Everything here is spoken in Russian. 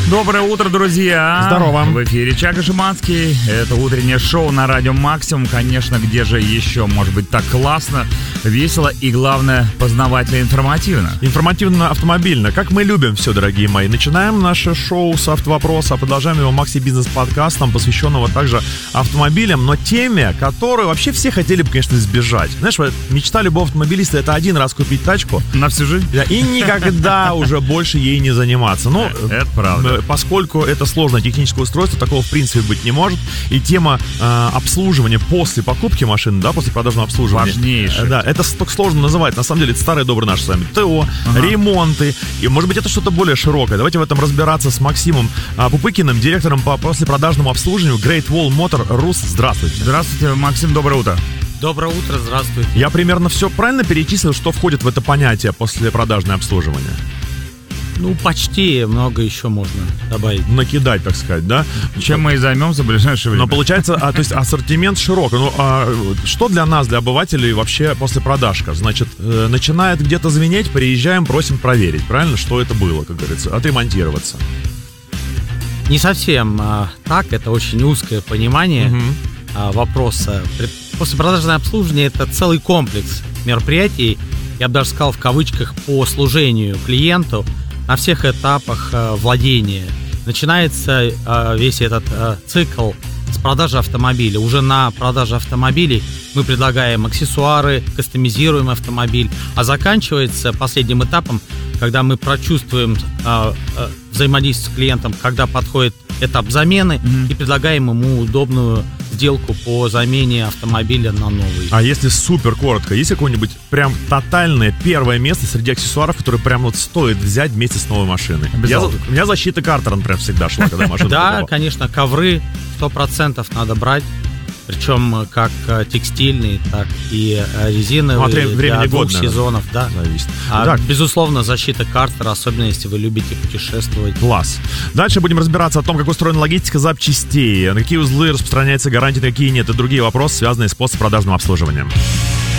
Доброе утро, друзья! Здорово! В эфире Чак и Шиманский. Это утреннее шоу на радио Максимум. Конечно, где же еще может быть так классно, весело и, главное, познавательно и информативно. Информативно-автомобильно. Как мы любим все, дорогие мои. Начинаем наше шоу с автовопроса, а продолжаем его Макси-бизнес-подкастом, посвященного также автомобилям, но теме, которую вообще все хотели бы, конечно, избежать. Знаешь, мечта любого автомобилиста — это один раз купить тачку. На всю жизнь? И никогда уже больше ей не заниматься. Ну, это правда. Поскольку это сложное техническое устройство, такого в принципе быть не может. И тема обслуживания после покупки машины, да, после продажного обслуживания. Важнейшая. Да, это так сложно называть. На самом деле это старый добрый наш с вами ТО, ремонты. И может быть это что-то более широкое. Давайте в этом разбираться с Максимом Пупыкиным, директором по послепродажному обслуживанию Great Wall Motor Rus. Здравствуйте. Здравствуйте, Максим, доброе утро. Доброе утро, здравствуйте. Я примерно все правильно перечислил, что входит в это понятие послепродажное обслуживание? Ну, почти, много еще можно добавить. Накидать, так сказать, да? Чем мы и займемся в ближайшее время. Но получается, то есть ассортимент широк. Ну, что для нас, для обывателей, вообще послепродажка? Значит, начинает где-то звенеть, приезжаем, просим проверить, правильно, что это было, как говорится, отремонтироваться. Не совсем так, это очень узкое понимание вопроса. Послепродажное обслуживание — это целый комплекс мероприятий, я бы даже сказал в кавычках, по служению клиенту на всех этапах владения. Начинается весь этот цикл с продажи автомобиля. Уже на продаже автомобилей мы предлагаем аксессуары, кастомизируем автомобиль, а заканчивается последним этапом, когда мы прочувствуем взаимодействие с клиентом, когда подходит этап замены, и предлагаем ему удобную сделку по замене автомобиля на новый. А если супер коротко, есть какое-нибудь прям тотальное первое место среди аксессуаров, которые прям вот стоит взять вместе с новой машиной? У меня защита Картер, прям всегда шла, когда машина Да, конечно, ковры 100% надо брать. Причем как текстильные, так и резиновые для двух сезонов. Да. Зависит. Безусловно, защита Картера, особенно если вы любите путешествовать. Класс. Дальше будем разбираться о том, как устроена логистика запчастей, на какие узлы распространяется гарантия, какие нет, и другие вопросы, связанные с послепродажным обслуживанием.